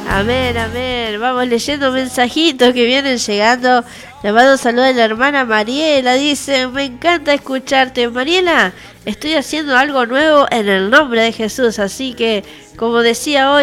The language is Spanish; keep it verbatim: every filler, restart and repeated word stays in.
Amén, amén. Vamos leyendo mensajitos que vienen llegando. Le mando un saludo a la hermana Mariela. Dice, me encanta escucharte. Mariela, estoy haciendo algo nuevo en el nombre de Jesús. Así que, como decía hoy,